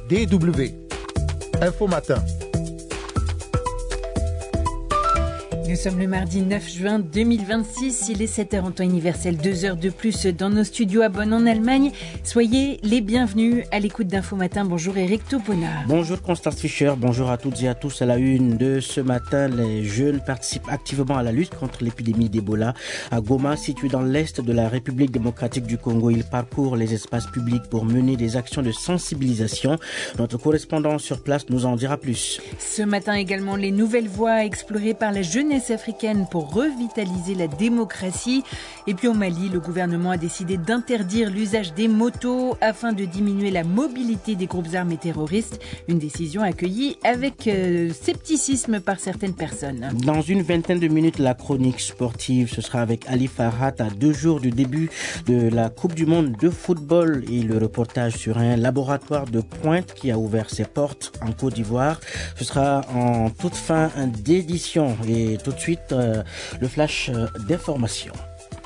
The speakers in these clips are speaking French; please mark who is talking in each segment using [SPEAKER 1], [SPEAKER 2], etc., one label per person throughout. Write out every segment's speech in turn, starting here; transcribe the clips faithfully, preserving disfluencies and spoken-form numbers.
[SPEAKER 1] D W. Info Matin.
[SPEAKER 2] Nous sommes le mardi neuf juin deux mille vingt-six, il est sept heures en temps universel, deux heures de plus dans nos studios à Bonn en Allemagne. Soyez les bienvenus à l'écoute d'Info Matin. Bonjour Eric Topona.
[SPEAKER 3] Bonjour Constance Fischer, bonjour à toutes et à tous. À la une de ce matin, les jeunes participent activement à la lutte contre l'épidémie d'Ebola. À Goma, situé dans l'est de la République démocratique du Congo, ils parcourent les espaces publics pour mener des actions de sensibilisation. Notre correspondant sur place nous en dira plus.
[SPEAKER 2] Ce matin également, les nouvelles voies explorées par la jeunesse africaine pour revitaliser la démocratie. Et puis au Mali, le gouvernement a décidé d'interdire l'usage des motos afin de diminuer la mobilité des groupes armés terroristes. Une décision accueillie avec euh, scepticisme par certaines personnes.
[SPEAKER 3] Dans une vingtaine de minutes, la chronique sportive, ce sera avec Ali Farhat à deux jours du début de la Coupe du Monde de football et le reportage sur un laboratoire de pointe qui a ouvert ses portes en Côte d'Ivoire. Ce sera en toute fin d'édition et tout de suite, euh, le flash euh, d'information.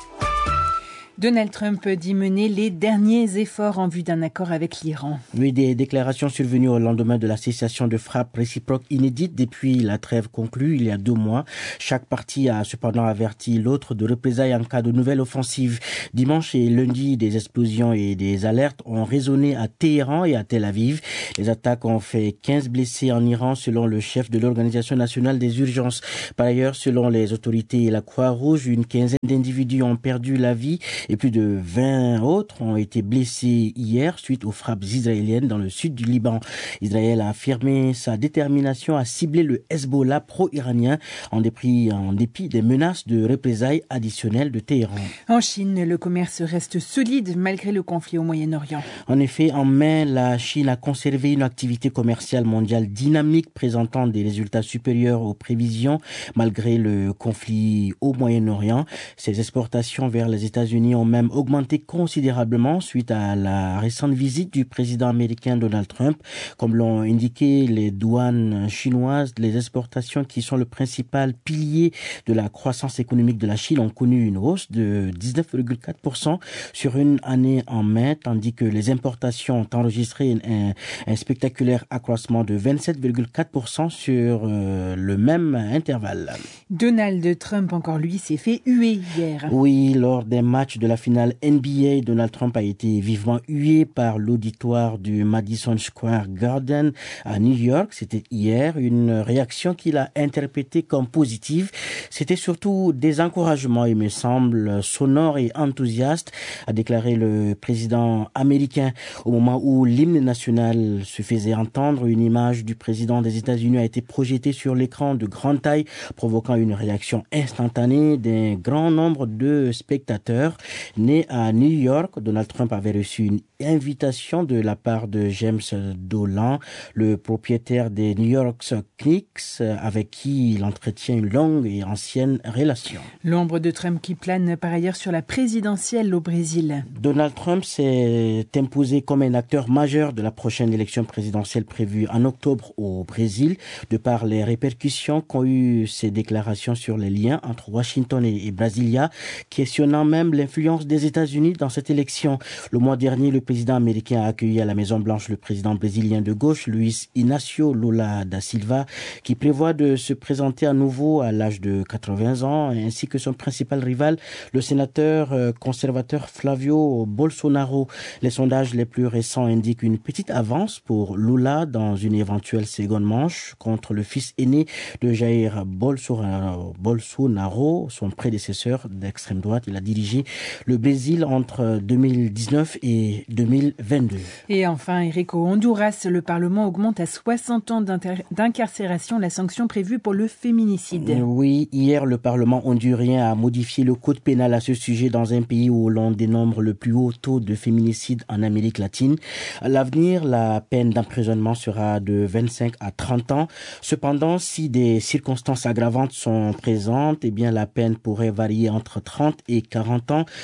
[SPEAKER 2] Donald Trump dit mener les derniers efforts en vue d'un accord avec l'Iran.
[SPEAKER 3] Oui, des déclarations survenues au lendemain de la cessation de frappe réciproque inédite depuis la trêve conclue il y a deux mois. Chaque partie a cependant averti l'autre de représailles en cas de nouvelle offensive. Dimanche et lundi, des explosions et des alertes ont résonné à Téhéran et à Tel Aviv. Les attaques ont fait quinze blessés en Iran selon le chef de l'Organisation nationale des urgences. Par ailleurs, selon les autorités et la Croix-Rouge, une quinzaine d'individus ont perdu la vie et plus de vingt autres ont été blessés hier suite aux frappes israéliennes dans le sud du Liban. Israël a affirmé sa détermination à cibler le Hezbollah pro-iranien en dépit, en dépit des menaces de représailles additionnelles de Téhéran.
[SPEAKER 2] En Chine, le commerce reste solide malgré le conflit au Moyen-Orient.
[SPEAKER 3] En effet, en mai, la Chine a conservé une activité commerciale mondiale dynamique présentant des résultats supérieurs aux prévisions malgré le conflit au Moyen-Orient. Ses exportations vers les États-Unis ont même augmenté considérablement suite à la récente visite du président américain Donald Trump. Comme l'ont indiqué les douanes chinoises, les exportations qui sont le principal pilier de la croissance économique de la Chine ont connu une hausse de dix-neuf virgule quatre pour cent sur une année en mai, tandis que les importations ont enregistré un, un spectaculaire accroissement de vingt-sept virgule quatre pour cent sur euh, le même intervalle.
[SPEAKER 2] Donald Trump, encore lui, s'est fait huer hier.
[SPEAKER 3] Oui, lors des matchs de la finale N B A, Donald Trump a été vivement hué par l'auditoire du Madison Square Garden à New York. C'était hier, une réaction qu'il a interprétée comme positive. C'était surtout des encouragements, il me semble, sonores et enthousiastes, a déclaré le président américain. Au moment où l'hymne national se faisait entendre, une image du président des États-Unis a été projetée sur l'écran de grande taille, provoquant une réaction instantanée d'un grand nombre de spectateurs. Né à New York, Donald Trump avait reçu une invitation de la part de James Dolan, le propriétaire des New York Knicks, avec qui il entretient une longue et ancienne relation.
[SPEAKER 2] L'ombre de Trump qui plane par ailleurs sur la présidentielle au Brésil.
[SPEAKER 3] Donald Trump s'est imposé comme un acteur majeur de la prochaine élection présidentielle prévue en octobre au Brésil, de par les répercussions qu'ont eu ses déclarations sur les liens entre Washington et Brasilia, questionnant même l'influence des États-Unis dans cette élection. Le mois dernier, le président américain a accueilli à la Maison-Blanche le président brésilien de gauche, Luiz Inácio Lula da Silva, qui prévoit de se présenter à nouveau à l'âge de quatre-vingts ans, ainsi que son principal rival, le sénateur conservateur Flavio Bolsonaro. Les sondages les plus récents indiquent une petite avance pour Lula dans une éventuelle seconde manche contre le fils aîné de Jair Bolsonaro, Bolsonaro, son prédécesseur d'extrême droite. Il a dirigé le Brésil entre deux mille dix-neuf et deux mille vingt-deux.
[SPEAKER 2] Et enfin, Eric, au Honduras, le Parlement augmente à soixante ans d'incarcération la sanction prévue pour le féminicide.
[SPEAKER 3] Oui, hier, le Parlement hondurien a modifié le code pénal à ce sujet dans un pays où l'on dénombre le plus haut taux de féminicide en Amérique latine. À l'avenir, la peine d'emprisonnement sera de vingt-cinq à trente ans. Cependant, si des circonstances aggravantes sont présentes, eh bien, la peine pourrait varier entre trente et quarante ans.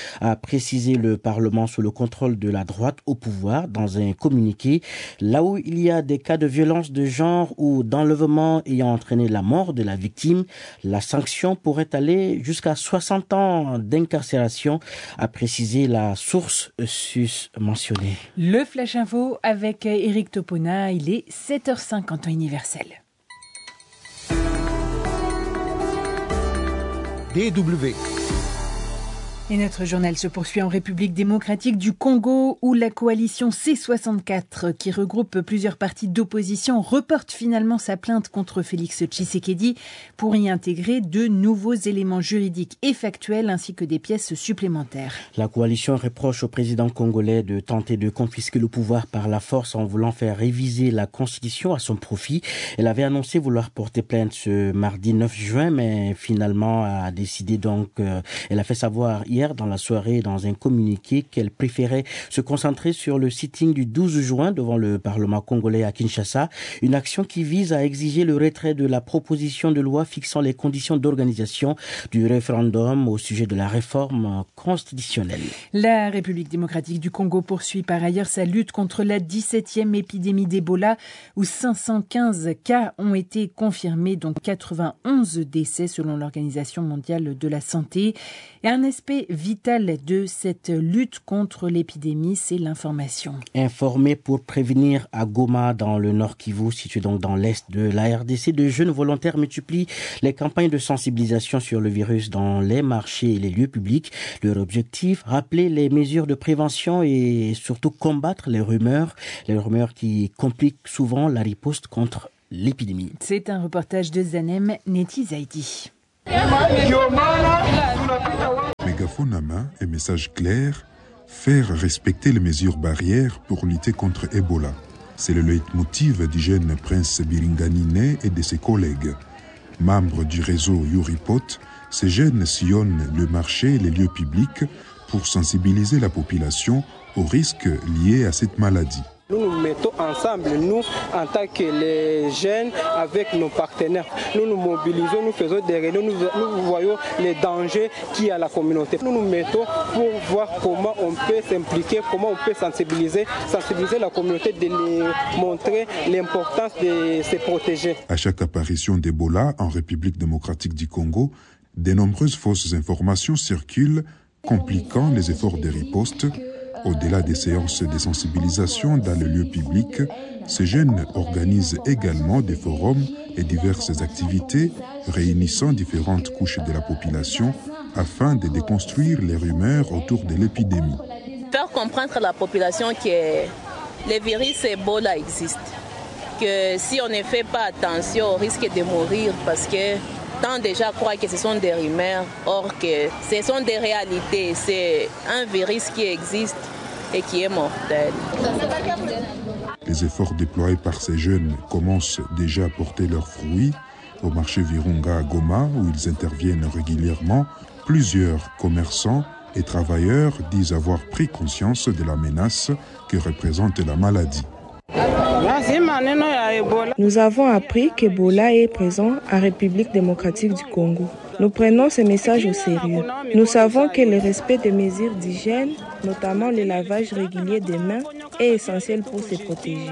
[SPEAKER 3] a précisé le Parlement sous le contrôle de la droite au pouvoir dans un communiqué. Là où il y a des cas de violence de genre ou d'enlèvement ayant entraîné la mort de la victime, la sanction pourrait aller jusqu'à soixante ans d'incarcération, a précisé la source sus-mentionnée.
[SPEAKER 2] Le Flash Info avec Éric Topona, il est sept heures cinq en temps universel.
[SPEAKER 1] D W.
[SPEAKER 2] Et notre journal se poursuit en République démocratique du Congo où la coalition C soixante-quatre, qui regroupe plusieurs partis d'opposition, reporte finalement sa plainte contre Félix Tshisekedi pour y intégrer de nouveaux éléments juridiques et factuels ainsi que des pièces supplémentaires.
[SPEAKER 3] La coalition reproche au président congolais de tenter de confisquer le pouvoir par la force en voulant faire réviser la constitution à son profit. Elle avait annoncé vouloir porter plainte ce mardi neuf juin, mais finalement a décidé donc, euh, elle a fait savoir hier dans la soirée dans un communiqué qu'elle préférait se concentrer sur le sitting du douze juin devant le Parlement congolais à Kinshasa, une action qui vise à exiger le retrait de la proposition de loi fixant les conditions d'organisation du référendum au sujet de la réforme constitutionnelle.
[SPEAKER 2] La République démocratique du Congo poursuit par ailleurs sa lutte contre la dix-septième épidémie d'Ebola où cinq cent quinze cas ont été confirmés, dont quatre-vingt-onze décès selon l'Organisation mondiale de la santé. Et un aspect vital de cette lutte contre l'épidémie, c'est l'information.
[SPEAKER 3] Informer pour prévenir à Goma, dans le Nord Kivu, situé donc dans l'Est de la R D C, de jeunes volontaires multiplient les campagnes de sensibilisation sur le virus dans les marchés et les lieux publics. Leur objectif, rappeler les mesures de prévention et surtout combattre les rumeurs, les rumeurs qui compliquent souvent la riposte contre l'épidémie.
[SPEAKER 2] C'est un reportage de Zanem Neti Zaidi.
[SPEAKER 4] Mégaphone à main et message clair, faire respecter les mesures barrières pour lutter contre Ebola. C'est le leitmotiv du jeune prince Biringanine et de ses collègues. Membres du réseau Yuripot, ces jeunes sillonnent le marché et les lieux publics pour sensibiliser la population aux risques liés à cette maladie.
[SPEAKER 5] Nous nous mettons ensemble, nous, en tant que les jeunes, avec nos partenaires. Nous nous mobilisons, nous faisons des réunions, nous, nous voyons les dangers qu'il y a à la communauté. Nous nous mettons pour voir comment on peut s'impliquer, comment on peut sensibiliser, sensibiliser la communauté, de les montrer l'importance de se protéger.
[SPEAKER 4] À chaque apparition d'Ebola en République démocratique du Congo, de nombreuses fausses informations circulent, compliquant les efforts de riposte. Au-delà des séances de sensibilisation dans les lieux publics, ces jeunes organisent également des forums et diverses activités réunissant différentes couches de la population afin de déconstruire les rumeurs autour de l'épidémie.
[SPEAKER 6] Faire comprendre à la population que le virus Ebola existe, que si on ne fait pas attention, on risque de mourir parce que tant déjà croient que ce sont des rumeurs, or que ce sont des réalités, c'est un virus qui existe et qui est mortel.
[SPEAKER 4] Les efforts déployés par ces jeunes commencent déjà à porter leurs fruits. Au marché Virunga à Goma, où ils interviennent régulièrement, plusieurs commerçants et travailleurs disent avoir pris conscience de la menace que représente la maladie.
[SPEAKER 7] Nous avons appris qu'Ebola est présent en République démocratique du Congo. Nous prenons ces messages au sérieux. Nous savons que le respect des mesures d'hygiène, notamment le lavage régulier des mains, est essentiel pour se protéger.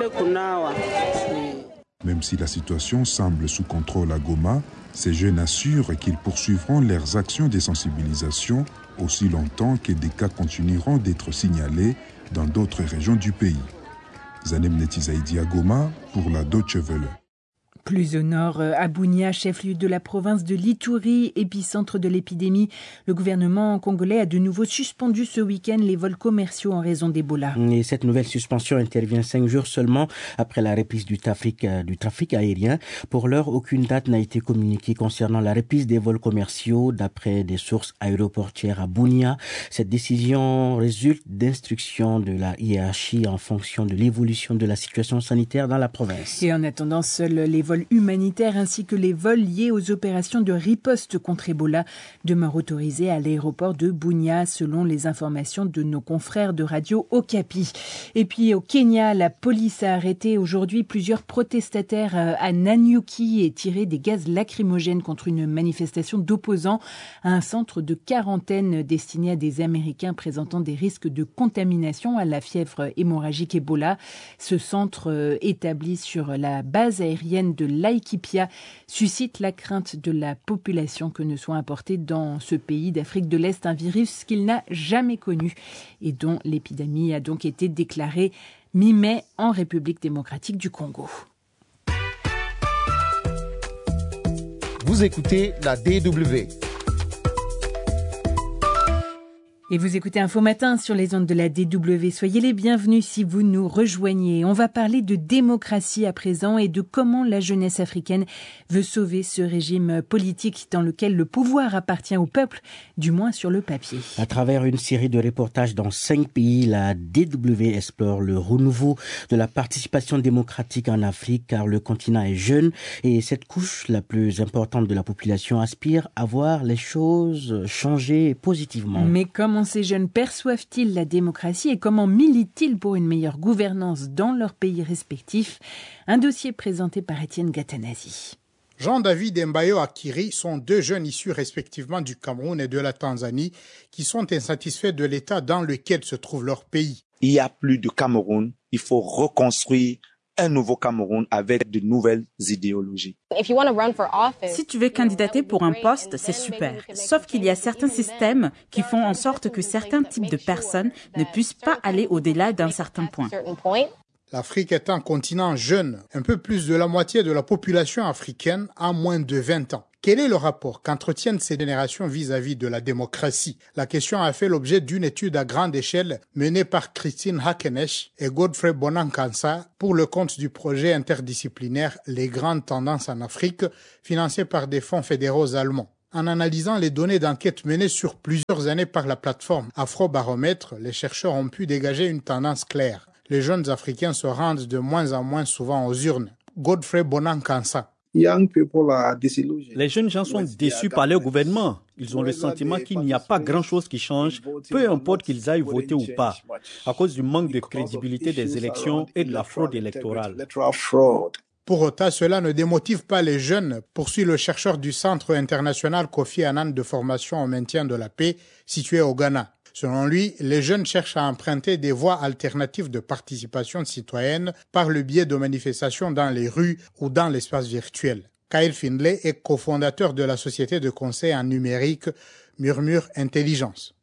[SPEAKER 4] Même si la situation semble sous contrôle à Goma, ces jeunes assurent qu'ils poursuivront leurs actions de sensibilisation aussi longtemps que des cas continueront d'être signalés dans d'autres régions du pays. Zanem Neti Zaidi à Goma pour la Deutsche Welle.
[SPEAKER 2] Plus au nord, à Bunia, chef-lieu de la province de l'Ituri, épicentre de l'épidémie, le gouvernement congolais a de nouveau suspendu ce week-end les vols commerciaux en raison d'Ebola.
[SPEAKER 3] Et cette nouvelle suspension intervient cinq jours seulement après la reprise du trafic, du trafic aérien. Pour l'heure, aucune date n'a été communiquée concernant la reprise des vols commerciaux d'après des sources aéroportières à Bunia. Cette décision résulte d'instructions de la hiérarchie en fonction de l'évolution de la situation sanitaire dans la province.
[SPEAKER 2] Et en attendant, seuls les vols vols humanitaires ainsi que les vols liés aux opérations de riposte contre Ebola demeurent autorisés à l'aéroport de Bunia, selon les informations de nos confrères de radio Okapi. Et puis au Kenya, la police a arrêté aujourd'hui plusieurs protestataires à Nanyuki et tiré des gaz lacrymogènes contre une manifestation d'opposants à un centre de quarantaine destiné à des Américains présentant des risques de contamination à la fièvre hémorragique Ebola. Ce centre établi sur la base aérienne de Laikipia suscite la crainte de la population que ne soit importé dans ce pays d'Afrique de l'Est un virus qu'il n'a jamais connu et dont l'épidémie a donc été déclarée mi-mai en République démocratique du Congo.
[SPEAKER 1] Vous écoutez la D W.
[SPEAKER 2] Et vous écoutez Info Matin sur les ondes de la D W. Soyez les bienvenus si vous nous rejoignez. On va parler de démocratie à présent et de comment la jeunesse africaine veut sauver ce régime politique dans lequel le pouvoir appartient au peuple, du moins sur le papier.
[SPEAKER 3] À travers une série de reportages dans cinq pays, la D W explore le renouveau de la participation démocratique en Afrique, car le continent est jeune et cette couche la plus importante de la population aspire à voir les choses changer positivement.
[SPEAKER 2] Mais comment Comment ces jeunes perçoivent-ils la démocratie et comment militent-ils pour une meilleure gouvernance dans leurs pays respectifs? Un dossier présenté par Étienne Gatanazi.
[SPEAKER 8] Jean-David et Mbayo Akiri sont deux jeunes issus respectivement du Cameroun et de la Tanzanie qui sont insatisfaits de l'état dans lequel se trouve leur pays.
[SPEAKER 9] Il n'y a plus de Cameroun, il faut reconstruire un nouveau Cameroun avec de nouvelles idéologies.
[SPEAKER 10] Si tu veux candidater pour un poste, c'est super. Sauf qu'il y a certains systèmes qui font en sorte que certains types de personnes ne puissent pas aller au-delà d'un certain point.
[SPEAKER 8] L'Afrique est un continent jeune. Un peu plus de la moitié de la population africaine a moins de vingt ans. Quel est le rapport qu'entretiennent ces générations vis-à-vis de la démocratie? La question a fait l'objet d'une étude à grande échelle menée par Christine Hakenesh et Godfrey Bonankansa pour le compte du projet interdisciplinaire Les grandes tendances en Afrique, financé par des fonds fédéraux allemands. En analysant les données d'enquête menées sur plusieurs années par la plateforme Afrobaromètre, les chercheurs ont pu dégager une tendance claire. Les jeunes Africains se rendent de moins en moins souvent aux urnes. Godfrey Bonankansa.
[SPEAKER 11] Les jeunes gens sont déçus par leur gouvernement. Ils ont le sentiment qu'il n'y a pas grand-chose qui change, peu importe qu'ils aillent voter ou pas, à cause du manque de crédibilité des élections et de la fraude électorale.
[SPEAKER 8] Pour autant, cela ne démotive pas les jeunes, poursuit le chercheur du Centre international Kofi Annan de formation au maintien de la paix, situé au Ghana. Selon lui, les jeunes cherchent à emprunter des voies alternatives de participation citoyenne par le biais de manifestations dans les rues ou dans l'espace virtuel. Kyle Findlay est cofondateur de la société de conseil en numérique Murmure Intelligence.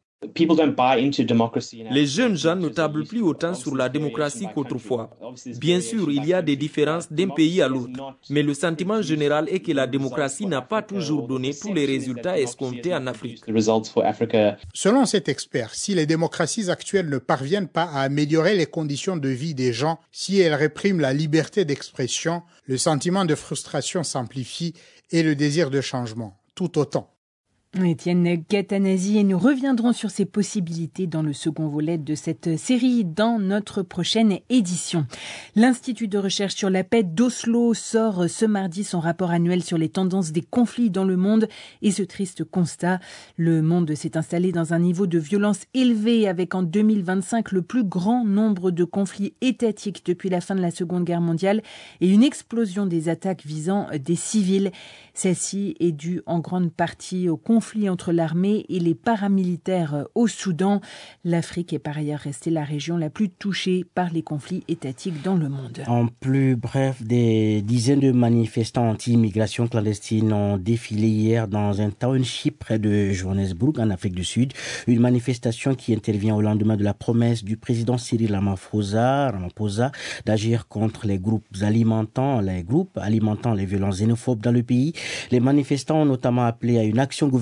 [SPEAKER 12] Les jeunes gens ne tablent plus autant sur la démocratie qu'autrefois. Bien sûr, il y a des différences d'un pays à l'autre, mais le sentiment général est que la démocratie n'a pas toujours donné tous les résultats escomptés en Afrique.
[SPEAKER 8] Selon cet expert, si les démocraties actuelles ne parviennent pas à améliorer les conditions de vie des gens, si elles répriment la liberté d'expression, le sentiment de frustration s'amplifie et le désir de changement, tout autant.
[SPEAKER 2] Étienne Gatanazi, et nous reviendrons sur ces possibilités dans le second volet de cette série dans notre prochaine édition. L'Institut de recherche sur la paix d'Oslo sort ce mardi son rapport annuel sur les tendances des conflits dans le monde et ce triste constat. Le monde s'est installé dans un niveau de violence élevé avec en deux mille vingt-cinq le plus grand nombre de conflits étatiques depuis la fin de la Seconde Guerre mondiale et une explosion des attaques visant des civils. Celle-ci est due en grande partie au conflit conflit entre l'armée et les paramilitaires au Soudan. L'Afrique est par ailleurs restée la région la plus touchée par les conflits étatiques dans le monde.
[SPEAKER 3] En plus bref, des dizaines de manifestants anti-immigration clandestine ont défilé hier dans un township près de Johannesburg, en Afrique du Sud. Une manifestation qui intervient au lendemain de la promesse du président Cyril Ramaphosa, Ramaphosa d'agir contre les groupes alimentant les groupes alimentant les violences xénophobes dans le pays. Les manifestants ont notamment appelé à une action gouvernementale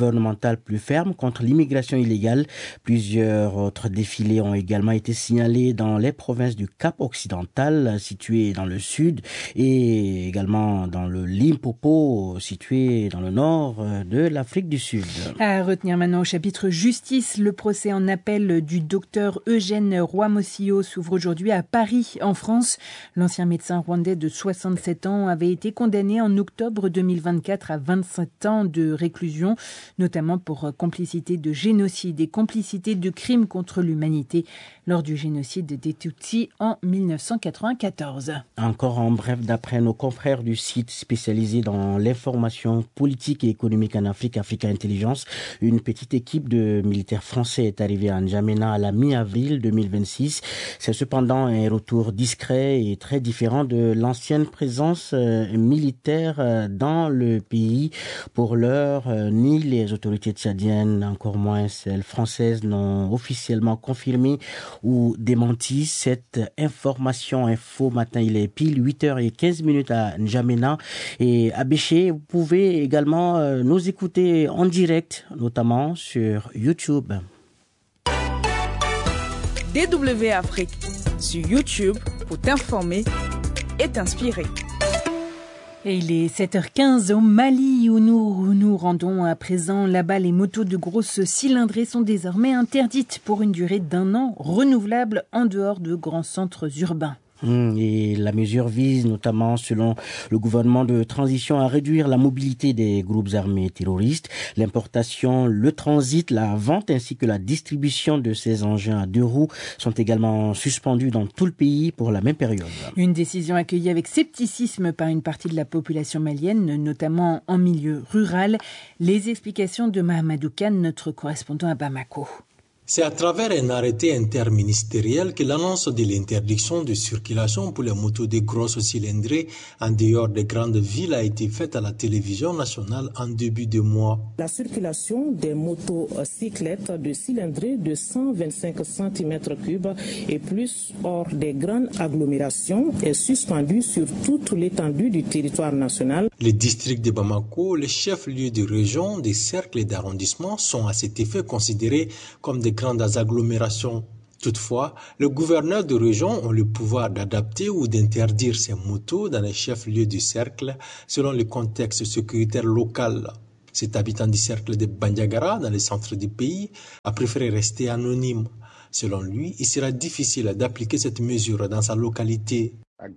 [SPEAKER 3] environnementale plus ferme contre l'immigration illégale. Plusieurs autres défilés ont également été signalés dans les provinces du Cap-Occidental, situées dans le sud, et également dans le Limpopo, situé dans le nord de l'Afrique du Sud.
[SPEAKER 2] À retenir maintenant au chapitre justice, le procès en appel du docteur Eugène Rwamossio s'ouvre aujourd'hui à Paris, en France. L'ancien médecin rwandais de soixante-sept ans avait été condamné en octobre deux mille vingt-quatre à vingt-sept ans de réclusion, notamment pour complicité de génocide et complicité de crimes contre l'humanité lors du génocide des Tutsis en mille neuf cent quatre-vingt-quatorze.
[SPEAKER 3] Encore en bref, d'après nos confrères du site spécialisé dans l'information politique et économique en Afrique, Africa Intelligence, une petite équipe de militaires français est arrivée à N'Djamena à la mi-avril deux mille vingt-six. C'est cependant un retour discret et très différent de l'ancienne présence euh, militaire euh, dans le pays. Pour l'heure, euh, ni les autorités tchadiennes, encore moins celles françaises, n'ont officiellement confirmé ou démenti cette information. Info matin, il est pile huit heures quinze minutes à N'Djamena. Et à Béché, vous pouvez également euh, nous écouter en direct, notamment sur YouTube.
[SPEAKER 13] D W Afrique sur YouTube pour t'informer et t'inspirer.
[SPEAKER 2] Et il est sept heures quinze au Mali où nous nous rendons à présent. Là-bas, les motos de grosses cylindrées sont désormais interdites pour une durée d'un an renouvelable en dehors de grands centres urbains.
[SPEAKER 3] Et la mesure vise notamment, selon le gouvernement de transition, à réduire la mobilité des groupes armés terroristes. L'importation, le transit, la vente ainsi que la distribution de ces engins à deux roues sont également suspendus dans tout le pays pour la même période.
[SPEAKER 2] Une décision accueillie avec scepticisme par une partie de la population malienne, notamment en milieu rural. Les explications de Mahamadou Khan, notre correspondant à Bamako.
[SPEAKER 14] C'est à travers un arrêté interministériel que l'annonce de l'interdiction de circulation pour les motos de grosses cylindrées en dehors des grandes villes a été faite à la télévision nationale en début de mois.
[SPEAKER 15] La circulation des motocyclettes de cylindrée de cent vingt-cinq centimètres cubes et plus hors des grandes agglomérations est suspendue sur toute l'étendue du territoire national.
[SPEAKER 14] Les districts de Bamako, les chefs-lieux de région, des cercles et d'arrondissement sont à cet effet considérés comme des grandes agglomérations. Toutefois, le gouverneur de région a le pouvoir d'adapter ou d'interdire ces motos dans les chefs-lieux du cercle selon le contexte sécuritaire local. Cet habitant du cercle de Bandiagara, dans le centre du pays, a préféré rester anonyme. Selon lui, il sera difficile d'appliquer cette mesure dans sa localité.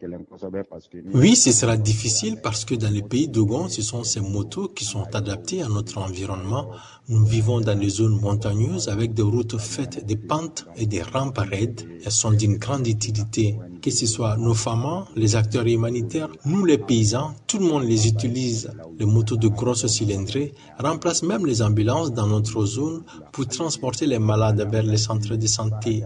[SPEAKER 14] Oui, ce sera difficile parce que dans les pays d'Ogon, ce sont ces motos qui sont adaptées à notre environnement. Nous vivons dans des zones montagneuses avec des routes faites de pentes et des rampes raides. Elles sont d'une grande utilité. Que ce soit nos femmes, les acteurs humanitaires, nous les paysans, tout le monde les utilise. Les motos de grosses cylindrées remplacent même les ambulances dans notre zone pour transporter les malades vers les centres de santé.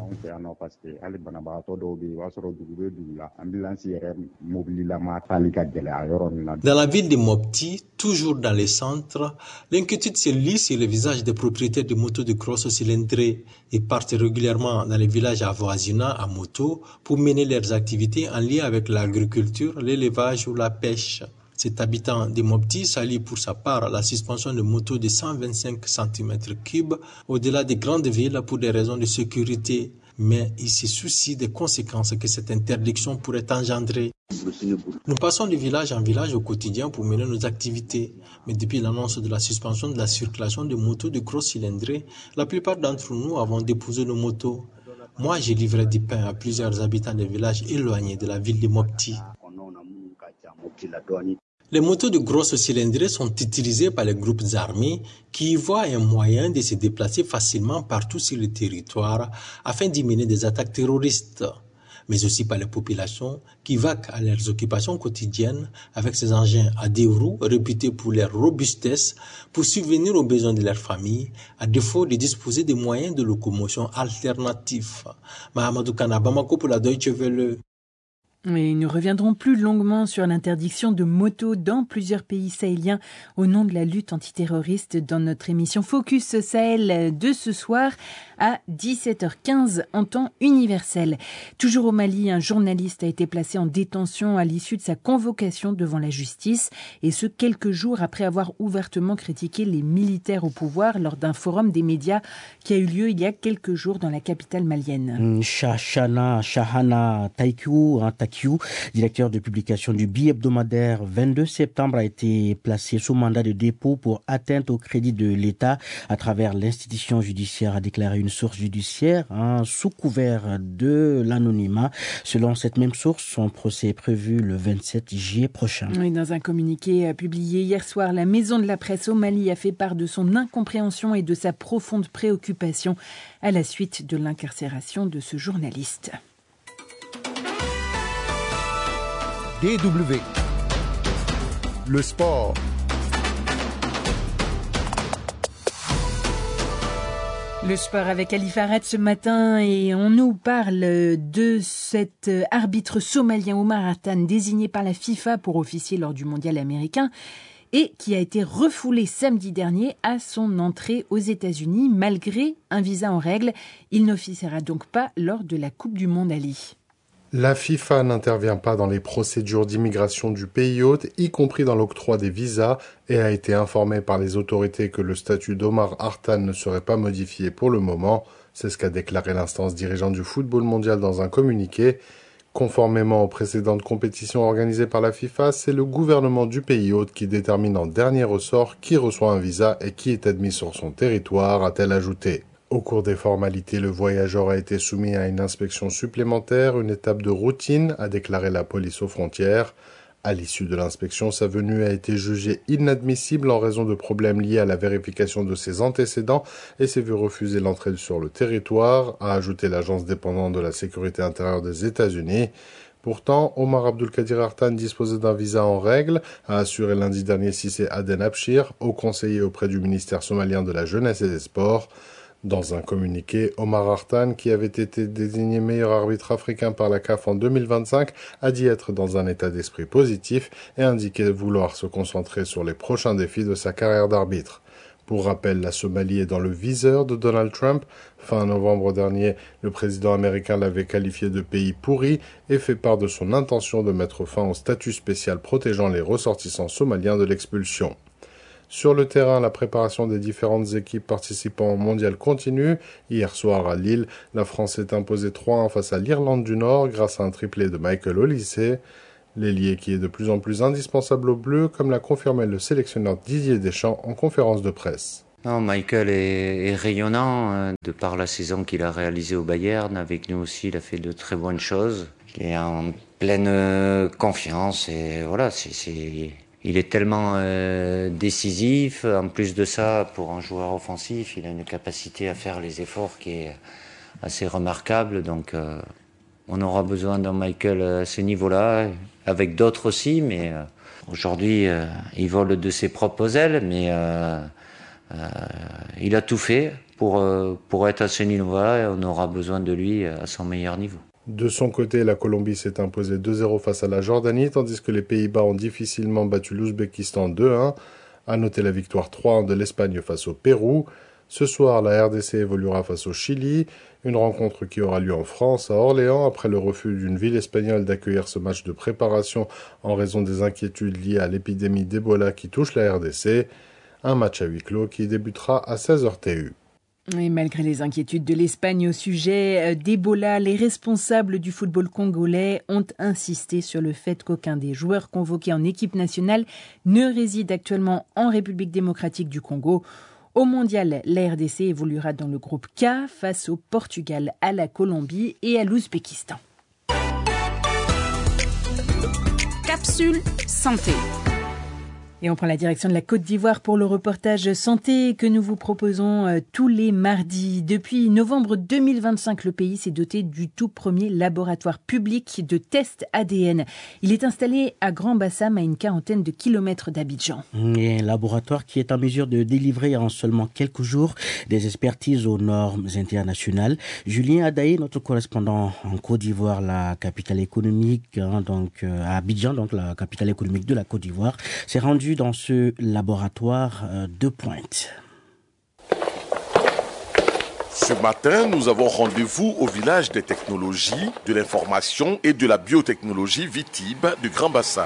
[SPEAKER 14] Dans la ville de Mopti, toujours dans les centres, l'inquiétude se lit sur les visages des propriétaires de motos de grosses cylindrées. Ils partent régulièrement dans les villages avoisinants à moto pour mener leurs activités en lien avec l'agriculture, l'élevage ou la pêche. Cet habitant de Mopti salue pour sa part la suspension de motos de cent vingt-cinq centimètres cubes au-delà des grandes villes pour des raisons de sécurité. Mais il se soucie des conséquences que cette interdiction pourrait engendrer. Nous passons de village en village au quotidien pour mener nos activités. Mais depuis l'annonce de la suspension de la circulation de motos de grosses cylindrées, la plupart d'entre nous avons déposé nos motos. Moi, j'ai livré du pain à plusieurs habitants des villages éloignés de la ville de Mopti. Les motos de grosses cylindrées sont utilisées par les groupes armés qui y voient un moyen de se déplacer facilement partout sur le territoire afin d'y mener des attaques terroristes, mais aussi par les populations qui vaquent à leurs occupations quotidiennes avec ces engins à deux roues réputés pour leur robustesse pour subvenir aux besoins de leur famille, à défaut de disposer de moyens de locomotion alternatifs. Mahamadou Khan, Bamako pour la Deutsche Welle.
[SPEAKER 2] Et nous reviendrons plus longuement sur l'interdiction de motos dans plusieurs pays sahéliens au nom de la lutte antiterroriste dans notre émission Focus Sahel de ce soir à dix-sept heures quinze en temps universel. Toujours au Mali, un journaliste a été placé en détention à l'issue de sa convocation devant la justice, et ce quelques jours après avoir ouvertement critiqué les militaires au pouvoir lors d'un forum des médias qui a eu lieu il y a quelques jours dans la capitale malienne.
[SPEAKER 3] Shahana, Shahana Taikou, hein, Takiou, directeur de publication du bi-hebdomadaire vingt-deux septembre, a été placé sous mandat de dépôt pour atteinte au crédit de l'État à travers l'institution judiciaire, a déclaré une source judiciaire, hein, sous couvert de l'anonymat. Selon cette même source, son procès est prévu le vingt-sept juillet prochain.
[SPEAKER 2] Oui, dans un communiqué publié hier soir, la Maison de la Presse au Mali a fait part de son incompréhension et de sa profonde préoccupation à la suite de l'incarcération de ce journaliste.
[SPEAKER 1] D W. Le sport.
[SPEAKER 2] Le sport avec Ali Farad ce matin, et on nous parle de cet arbitre somalien Omar Hartan désigné par la FIFA pour officier lors du mondial américain et qui a été refoulé samedi dernier à son entrée aux États-Unis malgré un visa en règle. Il n'officiera donc pas lors de la Coupe du Monde, Ali.
[SPEAKER 16] La FIFA n'intervient pas dans les procédures d'immigration du pays hôte, y compris dans l'octroi des visas, et a été informée par les autorités que le statut d'Omar Hartan ne serait pas modifié pour le moment. C'est ce qu'a déclaré l'instance dirigeante du football mondial dans un communiqué. Conformément aux précédentes compétitions organisées par la FIFA, c'est le gouvernement du pays hôte qui détermine en dernier ressort qui reçoit un visa et qui est admis sur son territoire, a-t-elle ajouté. Au cours des formalités, le voyageur a été soumis à une inspection supplémentaire, une étape de routine, a déclaré la police aux frontières. À l'issue de l'inspection, sa venue a été jugée inadmissible en raison de problèmes liés à la vérification de ses antécédents et s'est vu refuser l'entrée sur le territoire, a ajouté l'agence dépendante de la sécurité intérieure des États-Unis. Pourtant, Omar Abdulkadir Hartan disposait d'un visa en règle, a assuré lundi dernier Cissé Aden Abshir, haut conseiller auprès du ministère somalien de la Jeunesse et des Sports. Dans un communiqué, Omar Hartan, qui avait été désigné meilleur arbitre africain par la C A F en deux mille vingt-cinq, a dit être dans un état d'esprit positif et indiqué vouloir se concentrer sur les prochains défis de sa carrière d'arbitre. Pour rappel, la Somalie est dans le viseur de Donald Trump. Fin novembre dernier, le président américain l'avait qualifié de pays pourri et fait part de son intention de mettre fin au statut spécial protégeant les ressortissants somaliens de l'expulsion. Sur le terrain, la préparation des différentes équipes participant au mondial continue. Hier soir à Lille, la France s'est imposée trois un face à l'Irlande du Nord grâce à un triplé de Michael Olise. L'ailier qui est de plus en plus indispensable aux Bleus, comme l'a confirmé le sélectionneur Didier Deschamps en conférence de presse.
[SPEAKER 17] Non, Michael est, est rayonnant, hein, de par la saison qu'il a réalisée au Bayern. Avec nous aussi, il a fait de très bonnes choses. Il est en pleine euh, confiance et voilà, c'est... c'est... Il est tellement euh, décisif. En plus de ça, pour un joueur offensif, il a une capacité à faire les efforts qui est assez remarquable. Donc, euh, on aura besoin d'un Michael à ce niveau-là, avec d'autres aussi. Mais euh, aujourd'hui, euh, il vole de ses propres ailes. Mais euh, euh, il a tout fait pour, euh, pour être à ce niveau-là. Et on aura besoin de lui à son meilleur niveau.
[SPEAKER 16] De son côté, la Colombie s'est imposée deux zéro face à la Jordanie, tandis que les Pays-Bas ont difficilement battu l'Ouzbékistan deux un. À noter la victoire trois un de l'Espagne face au Pérou. Ce soir, la R D C évoluera face au Chili, une rencontre qui aura lieu en France, à Orléans, après le refus d'une ville espagnole d'accueillir ce match de préparation en raison des inquiétudes liées à l'épidémie d'Ebola qui touche la R D C. Un match à huis clos qui débutera à seize heures T U.
[SPEAKER 2] Et malgré les inquiétudes de l'Espagne au sujet d'Ebola, les responsables du football congolais ont insisté sur le fait qu'aucun des joueurs convoqués en équipe nationale ne réside actuellement en République démocratique du Congo. Au mondial, la R D C évoluera dans le groupe K face au Portugal, à la Colombie et à l'Ouzbékistan.
[SPEAKER 10] Capsule santé.
[SPEAKER 2] Et on prend la direction de la Côte d'Ivoire pour le reportage santé que nous vous proposons euh, tous les mardis. Depuis novembre deux mille vingt-cinq, le pays s'est doté du tout premier laboratoire public de tests A D N. Il est installé à Grand-Bassam, à une quarantaine de kilomètres d'Abidjan.
[SPEAKER 3] Un laboratoire qui est en mesure de délivrer en seulement quelques jours des expertises aux normes internationales. Julien Adaye, notre correspondant en Côte d'Ivoire, la capitale économique, hein, donc euh, à Abidjan, donc la capitale économique de la Côte d'Ivoire, s'est rendu dans ce laboratoire de pointe.
[SPEAKER 18] Ce matin, nous avons rendez-vous au village des technologies, de l'information et de la biotechnologie Vitib de Grand-Bassam.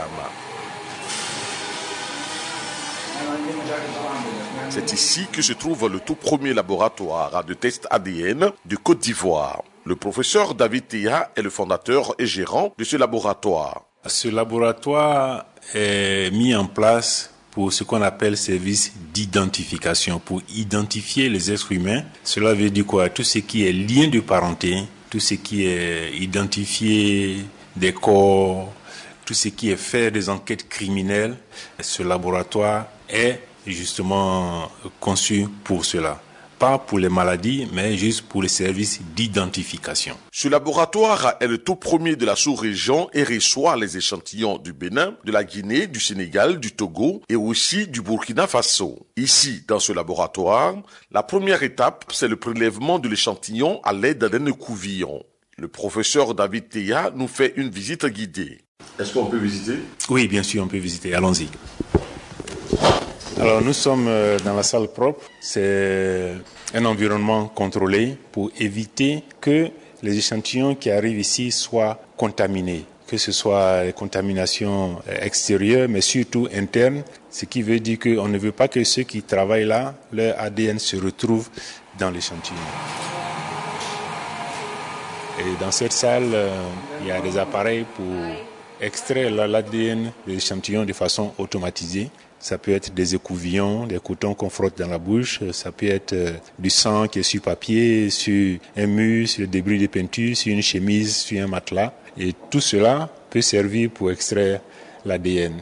[SPEAKER 18] C'est ici que se trouve le tout premier laboratoire de tests A D N de Côte d'Ivoire. Le professeur David Théa est le fondateur et gérant de ce laboratoire.
[SPEAKER 19] Ce laboratoire est mis en place pour ce qu'on appelle service d'identification, pour identifier les êtres humains. Cela veut dire quoi? Tout ce qui est lien de parenté, tout ce qui est identifier des corps, tout ce qui est faire des enquêtes criminelles. Ce laboratoire est justement conçu pour cela. Pas pour les maladies, mais juste pour les services d'identification.
[SPEAKER 18] Ce laboratoire est le tout premier de la sous-région et reçoit les échantillons du Bénin, de la Guinée, du Sénégal, du Togo et aussi du Burkina Faso. Ici, dans ce laboratoire, la première étape, c'est le prélèvement de l'échantillon à l'aide d'un écouvillon. Le professeur David Théa nous fait une visite guidée. Est-ce qu'on peut visiter?
[SPEAKER 19] Oui, bien sûr, on peut visiter. Allons-y. Alors nous sommes dans la salle propre, c'est un environnement contrôlé pour éviter que les échantillons qui arrivent ici soient contaminés, que ce soit les contaminations extérieures mais surtout internes, ce qui veut dire qu'on ne veut pas que ceux qui travaillent là, leur A D N se retrouve dans l'échantillon. Et dans cette salle, il y a des appareils pour extraire l'A D N des échantillons de façon automatisée. Ça peut être des écouvillons, des cotons qu'on frotte dans la bouche. Ça peut être euh, du sang qui est sur papier, sur un mur, sur le débris de peinture, sur une chemise, sur un matelas. Et tout cela peut servir pour extraire l'A D N.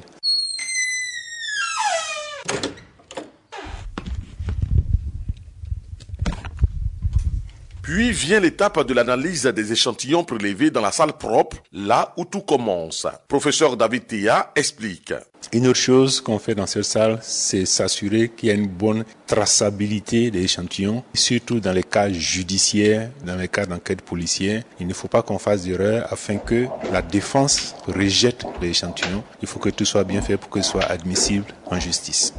[SPEAKER 18] Puis vient l'étape de l'analyse des échantillons prélevés dans la salle propre, là où tout commence. Professeur David Théa explique.
[SPEAKER 19] Une autre chose qu'on fait dans cette salle, c'est s'assurer qu'il y a une bonne traçabilité des échantillons, surtout dans les cas judiciaires, dans les cas d'enquête policière. Il ne faut pas qu'on fasse d'erreur afin que la défense rejette les échantillons. Il faut que tout soit bien fait pour que ce soit admissible en justice.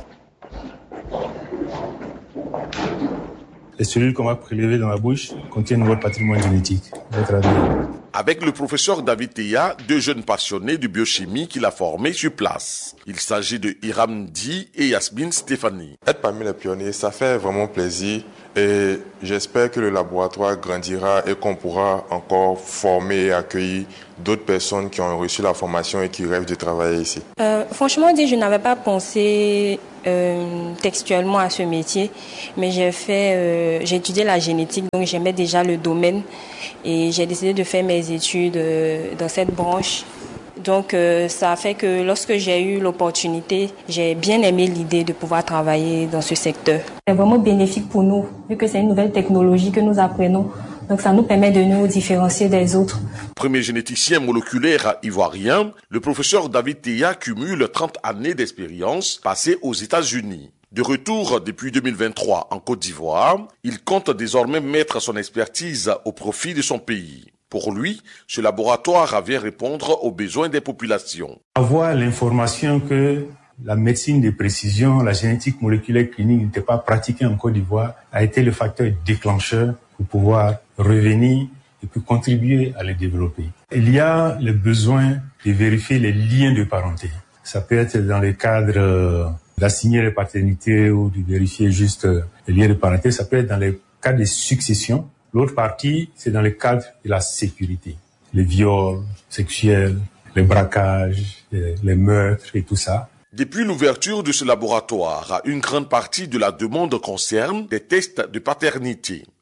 [SPEAKER 20] Les cellules qu'on va prélever dans la bouche contiennent notre patrimoine génétique, notre A D N.
[SPEAKER 18] Avec le professeur David Théa, deux jeunes passionnés de biochimie qu'il a formés sur place. Il s'agit de Hiram Di et Yasmine Stéphanie.
[SPEAKER 21] Être parmi les pionniers, ça fait vraiment plaisir et j'espère que le laboratoire grandira et qu'on pourra encore former et accueillir d'autres personnes qui ont reçu la formation et qui rêvent de travailler ici.
[SPEAKER 22] Euh, franchement dit, je n'avais pas pensé euh, textuellement à ce métier, mais j'ai fait, euh, j'ai étudié la génétique, donc j'aimais déjà le domaine et j'ai décidé de faire mes études euh, dans cette branche. Donc euh, ça a fait que lorsque j'ai eu l'opportunité, j'ai bien aimé l'idée de pouvoir travailler dans ce secteur. C'est vraiment bénéfique pour nous, vu que c'est une nouvelle technologie que nous apprenons. Donc ça nous permet de nous différencier des autres.
[SPEAKER 18] Premier généticien moléculaire ivoirien, le professeur David Théa cumule trente années d'expérience passées aux États-Unis. De retour depuis deux mille vingt-trois en Côte d'Ivoire, il compte désormais mettre son expertise au profit de son pays. Pour lui, ce laboratoire vient répondre aux besoins des populations.
[SPEAKER 20] Avoir l'information que la médecine de précision, la génétique moléculaire clinique n'était pas pratiquée en Côte d'Ivoire a été le facteur déclencheur pour pouvoir revenir et puis contribuer à les développer. Il y a le besoin de vérifier les liens de parenté. Ça peut être dans le cadre d'assigner les paternités ou de vérifier juste les liens de parenté. Ça peut être dans le cadre de succession. L'autre partie, c'est dans le cadre de la sécurité. Les viols sexuels, les braquages, les meurtres et tout ça.
[SPEAKER 18] Depuis l'ouverture de ce laboratoire, une grande partie de la demande concerne des tests de paternité.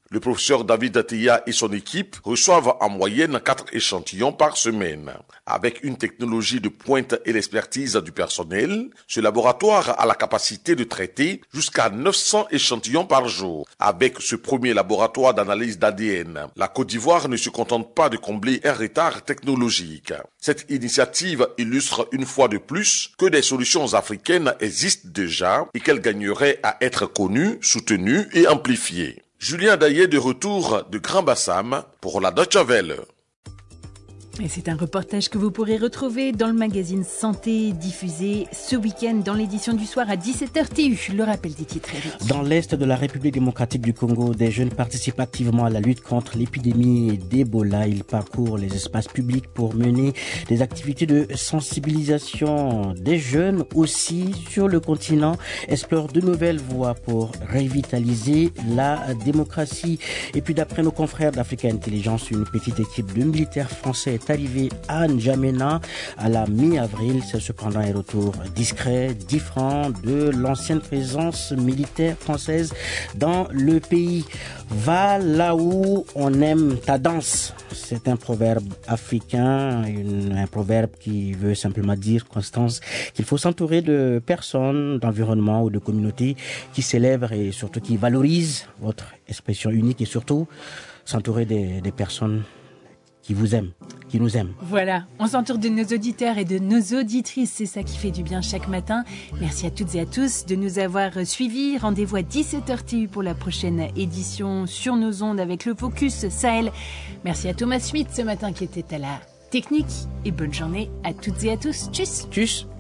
[SPEAKER 18] Le professeur David Ateya et son équipe reçoivent en moyenne quatre échantillons par semaine. Avec une technologie de pointe et l'expertise du personnel, ce laboratoire a la capacité de traiter jusqu'à neuf cents échantillons par jour. Avec ce premier laboratoire d'analyse d'A D N, la Côte d'Ivoire ne se contente pas de combler un retard technologique. Cette initiative illustre une fois de plus que des solutions africaines existent déjà et qu'elles gagneraient à être connues, soutenues et amplifiées. Julien Daillé de retour de Grand Bassam pour la Deutsche Welle.
[SPEAKER 2] Et c'est un reportage que vous pourrez retrouver dans le magazine Santé, diffusé ce week-end dans l'édition du soir à dix-sept heures T U. Le rappel des titres, Eric.
[SPEAKER 3] Dans l'est de la République démocratique du Congo, des jeunes participent activement à la lutte contre l'épidémie d'Ebola. Ils parcourent les espaces publics pour mener des activités de sensibilisation. Des jeunes aussi sur le continent explorent de nouvelles voies pour revitaliser la démocratie. Et puis d'après nos confrères d'Africa Intelligence, une petite équipe de militaires français est arrivé à N'Djamena à la mi-avril. C'est cependant un retour discret, différent de l'ancienne présence militaire française dans le pays. Va là où on aime ta danse. C'est un proverbe africain, une, un proverbe qui veut simplement dire, Constance, qu'il faut s'entourer de personnes, d'environnements ou de communautés qui célèbrent et surtout qui valorisent votre expression unique et surtout s'entourer des, des personnes qui vous aiment, qui nous aiment.
[SPEAKER 2] Voilà, on s'entoure de nos auditeurs et de nos auditrices, c'est ça qui fait du bien chaque matin. Merci à toutes et à tous de nous avoir suivis. Rendez-vous à dix-sept heures T U pour la prochaine édition sur nos ondes avec le Focus Sahel. Merci à Thomas Schmitt ce matin qui était à la technique et bonne journée à toutes et à tous. Tchuss.
[SPEAKER 3] Tchuss.